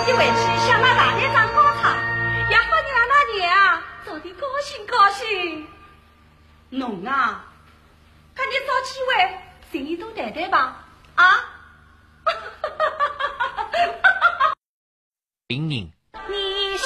一回去向那大队长考察，也好你让那娘啊做的高兴高兴。侬啊，看你找机会生意多谈谈吧，啊！ 林宁